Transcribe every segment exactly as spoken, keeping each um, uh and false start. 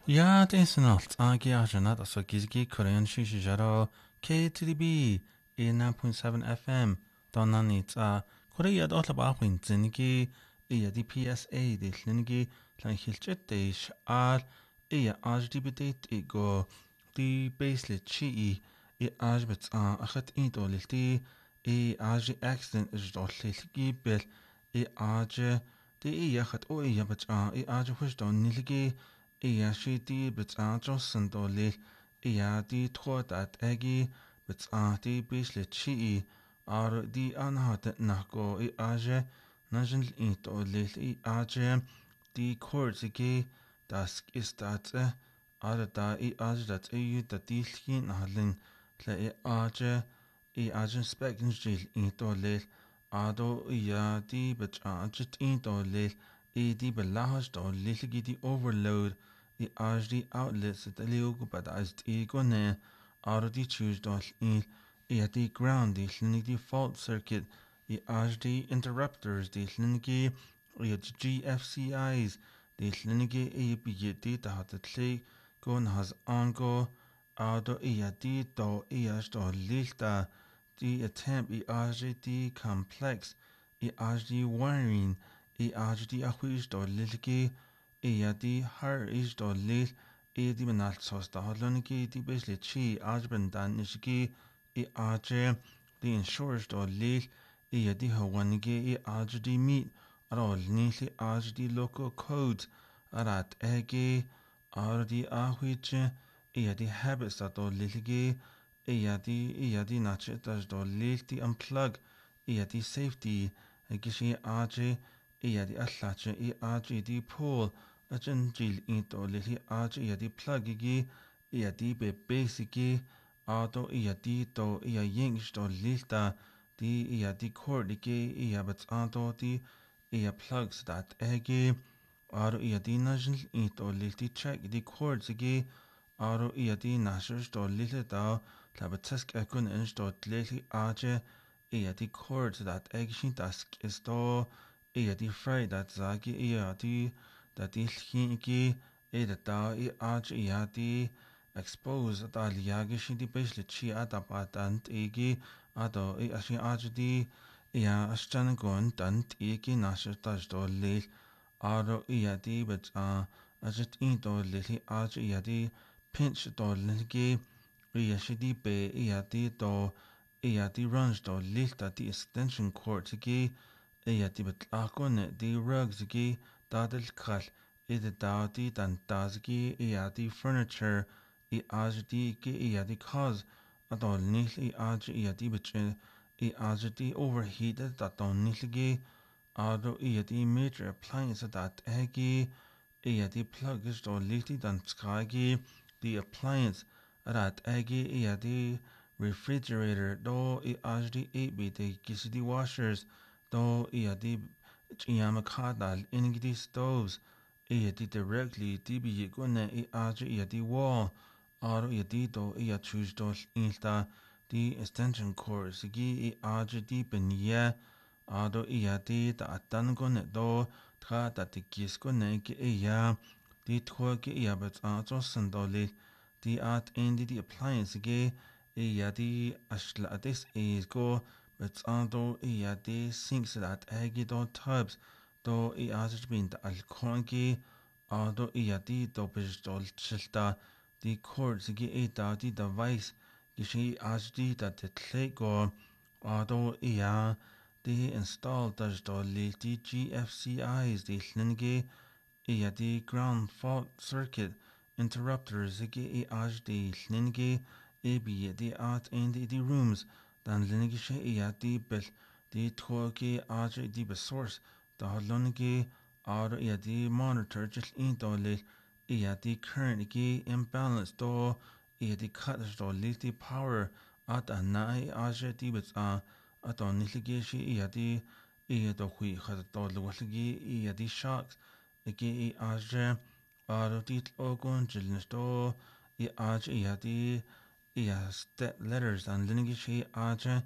Ja, det är snart. Agi arjunat alltså gizgi korean shishi jaro K T D B nine point seven F M. Donanit a Korea dot la bawin zinigi iya di P S A di linigi lan hilchet deish al iya aj di bedeit igo di basely chi i aj bets a achat into lilti i aj accident is dot lilgi bel i aj di iya chat o iya bets a i aj wish don niligi iya shi di bets a jossen do lil iya di tro dat egi bets a di basely chi ar di anhat nachgo i aje najin int o lil i aje di korzigi das ist dat ar da i aje dat i yu da di lhin halin le i aje i aje spekin jil int o lil ado ya di bet aje int o lil i di belahas do lil gi di overload i aje di outlets da liugo bad as i go ne ar di choose do in i the ground the Linity fault circuit the H D interrupters the Linity the G F C Is the Linity e bigeti the hat the gon has ongo ado i the do i do lista the attempt i H D complex i H D wiring i H D ahuis do lilgi i the har is do lil i the benalt sos da haloniki the basically chi ajben dan nishiki i aje the insurers do lil i di hawanige i aje di meet arol nili aje di local codes arat ege ar di ahwiche i di habits da do lilige i di i di nache da do lil di unplug i di safety gishi aje i di allache i aje di pool ajen jil into lili aje i di plug igi i di be basically Ado iya di do iya yings do lilta di iya di cord ige iya bats ado di iya plugs dat ege aro iya di najil ito lilti check di cords ige aro iya di nashers do lilta la batsask ekun enj do lili aje iya di cords dat ege shin task is do iya di fry dat zagi iya di dat di lhin ige iya da iya aje iya di expose da liage shi di besle chi ada patant igi ado i ashi ajdi ya ashtan gon tant igi nasher taj do lil aro i adi bet a ajit in do lili aj i adi pinch do lilgi i ashi di be i adi do i adi runs do lil da di extension cord igi i adi bet akon di rugs igi da del kal i da di dan dazgi i adi furniture i ajdi ge i adi cause adol nil i aj i adi bitche i ajdi overheated dat don nil ge ado i adi major appliance dat egi i adi plug is do liti dan skagi the appliance dat egi i adi refrigerator do i ajdi eight bit gisidi washers do i adi chiyamakadal ingidi stoves i adi directly dibi gune i aj i adi wall aro i dito i a choose dos insta di extension cord sigi i aje di benye ado i a di da atan go ne do tra da di kis go ne ki i ya di tro ki i a bet a zo sendo li di at indi di appliance gi i a di ashla this is go bet a do i a di sinks that egi do tubs do i aje bin da al kongi ado i a di do bejol chilta the chords gi eta di device gi shi as di da te tle go ado ia di install das do li di G F C Is di lingi ia di ground fault circuit interrupters gi i as di lingi e bi di at in di di rooms dan lingi shi ia di bel di to gi as di be source da longi ado ia di monitor just in do li i the current gi imbalance do i the cut do liti power at a nai aje di bits a aton nilgi shi i the i do hui khat do lwalgi i the shocks gi i aje aro di ogon jilnes do i aje i the i step letters and lingi shi aje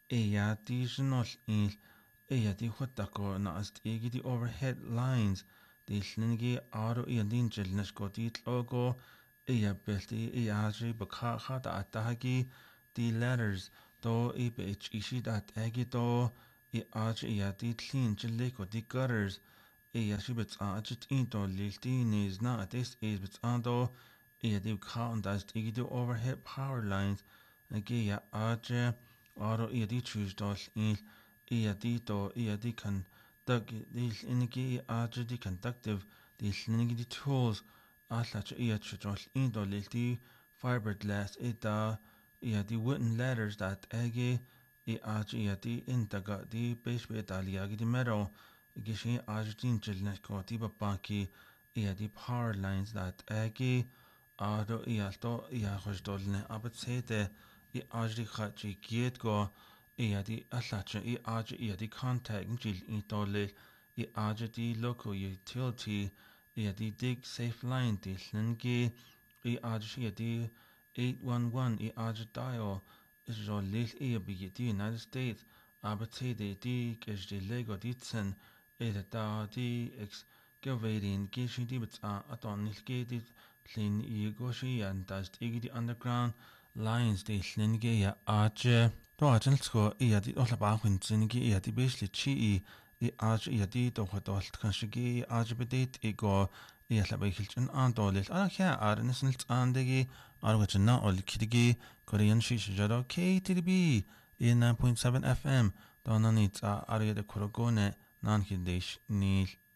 i the shnol i i the hotako na ast i the overhead lines Dillingi aro iandin jilnas go dit logo iya belti iaji bakaha da atahagi di letters do i bich ishi dat egi do i aji iya di tlin jiliko di gutters iya shi bits ajit into lilti nis na atis is bits ando iya di kaun das igi do overhead power lines agi ya aji aro iya di choose dos il iya di do iya di kan dag di inigi aji di conductive di inigi di tools alla cha iya cha dos into lilti fiberglass ita iya di wooden ladders that agi i aji iya di intaga di base bit ali agi di metal gishi aji din jilna ko di babaki iya di power lines that agi aro iya to iya khosdolne abat sete i aji khachi giet go iya di alla cha i aji iya di contact jil into le i aji di local utility iya di dig safe line di lingi i aji iya di eight one one i aji dial is zo lil i bi di United States aber te de di is di lego ditsen i da di excavating gishi di bits a aton nilge di lin i goshi and das igi di underground lines di linge ya aji do ajin sko i di ola ba khun zingi i di basically chi i i aji i di do khodol kan shigi aji bedit i go i la ba khilchin an dolil ala kya ar nisnil andegi arwachna ol kidigi Korean shi shijaro K T D B nine point seven F M donanit a arya de korogone nan hidesh nil